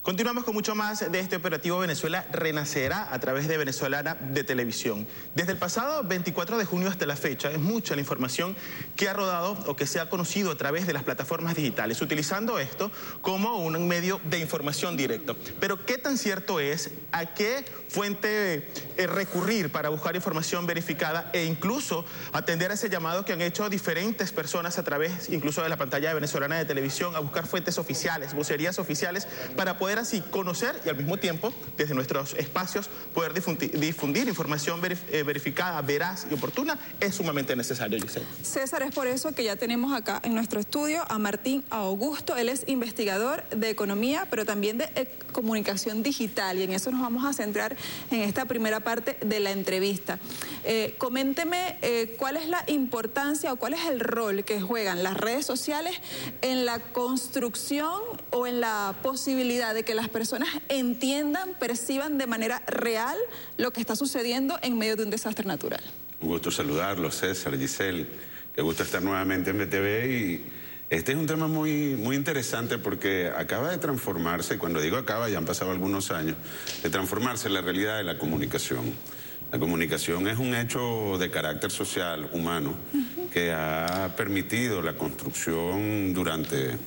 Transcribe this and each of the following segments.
Continuamos con mucho más de este operativo Venezuela Renacerá a través de Venezolana de Televisión. Desde el pasado 24 de junio hasta la fecha es mucha la información que ha rodado o que se ha conocido a través de las plataformas digitales, utilizando esto como un medio de información directo. Pero ¿qué tan cierto es? ¿A qué fuente recurrir para buscar información verificada e incluso atender a ese llamado que han hecho diferentes personas a través incluso de la pantalla de Venezolana de Televisión a buscar fuentes oficiales, vocerías oficiales, para poder así conocer y al mismo tiempo desde nuestros espacios poder difundir información verificada, veraz y oportuna? Es sumamente necesario, Giselle. César, es por eso que ya tenemos acá en nuestro estudio a Martín Augusto. Él es investigador de economía, pero también de comunicación digital, y en eso nos vamos a centrar en esta primera parte de la entrevista. Coménteme cuál es la importancia o cuál es el rol que juegan las redes sociales en la construcción o en la posibilidad de que las personas entiendan, perciban de manera real lo que está sucediendo en medio de un desastre natural. Un gusto saludarlos, César, Giselle. Qué gusto estar nuevamente en BTV, y este es un tema muy interesante porque acaba de transformarse, y cuando digo acaba ya han pasado algunos años, de transformarse la realidad de la comunicación. La comunicación es un hecho de carácter social, humano, que ha permitido la construcción durante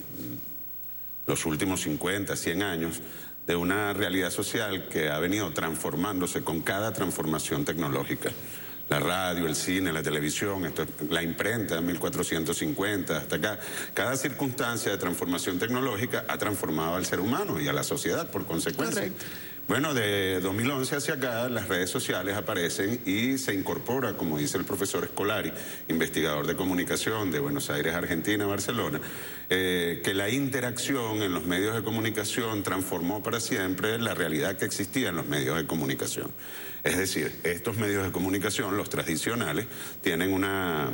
los últimos 50, 100 años de una realidad social que ha venido transformándose con cada transformación tecnológica. La radio, el cine, la televisión, la imprenta de 1450, hasta acá. Cada circunstancia de transformación tecnológica ha transformado al ser humano y a la sociedad por consecuencia. Correcto. Bueno, de 2011 hacia acá las redes sociales aparecen y se incorpora, como dice el profesor Scolari, investigador de comunicación de Buenos Aires, Argentina, Barcelona, que la interacción en los medios de comunicación transformó para siempre la realidad que existía en los medios de comunicación. Es decir, estos medios de comunicación, los tradicionales, tienen una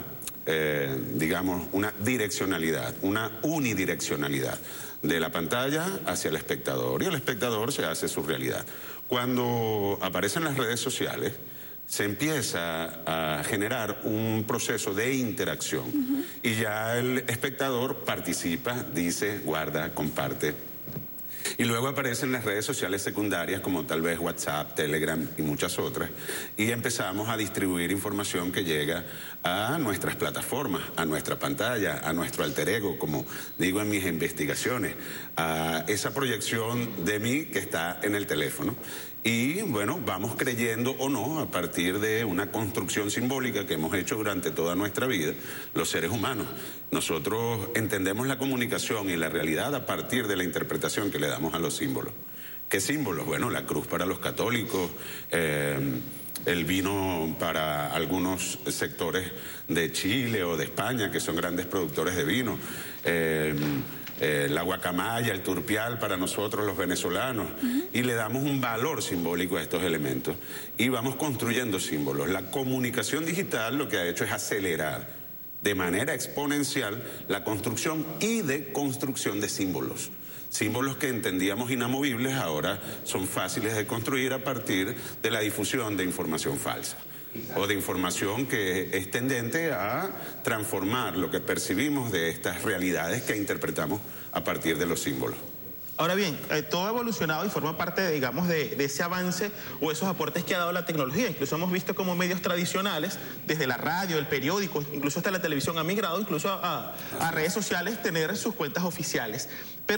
direccionalidad, una unidireccionalidad de la pantalla hacia el espectador, y el espectador se hace su realidad. Cuando aparecen las redes sociales, se empieza a generar un proceso de interacción, y ya el espectador participa, dice, guarda, comparte. Y luego aparecen las redes sociales secundarias como tal vez WhatsApp, Telegram y muchas otras, y empezamos a distribuir información que llega a nuestras plataformas, a nuestra pantalla, a nuestro alter ego, como digo en mis investigaciones, a esa proyección de mí que está en el teléfono. Y bueno, vamos creyendo o no, a partir de una construcción simbólica que hemos hecho durante toda nuestra vida, los seres humanos. Nosotros entendemos la comunicación y la realidad a partir de la interpretación que le damos a los símbolos. ¿Qué símbolos? Bueno, la cruz para los católicos, el vino para algunos sectores de Chile o de España, que son grandes productores de vino, la guacamaya, el turpial para nosotros los venezolanos, y le damos un valor simbólico a estos elementos y vamos construyendo símbolos. La comunicación digital lo que ha hecho es acelerar de manera exponencial la construcción y deconstrucción de símbolos. Símbolos que entendíamos inamovibles ahora son fáciles de construir a partir de la difusión de información falsa o de información que es tendente a transformar lo que percibimos de estas realidades que interpretamos a partir de los símbolos. Ahora bien, todo ha evolucionado y forma parte, digamos, de ese avance o esos aportes que ha dado la tecnología. Incluso hemos visto como medios tradicionales, desde la radio, el periódico, incluso hasta la televisión, han migrado incluso a redes sociales, tener sus cuentas oficiales. Pero